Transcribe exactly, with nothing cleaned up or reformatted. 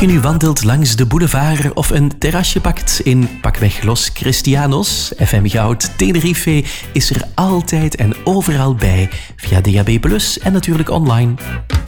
je nu wandelt langs de boulevard of een terrasje pakt in pakweg Los Cristianos, F M Goud Tenerife is er altijd en overal bij via D A B plus, en natuurlijk online.